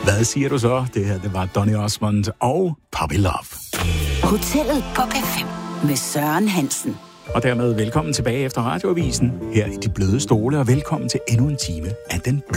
Hvad siger du så? Det her, det var Donny Osmond og Puppy Love. Hotellet på Café med Søren Hansen. Og dermed velkommen tilbage efter radioavisen her i De Bløde Stole, og velkommen til endnu en time af den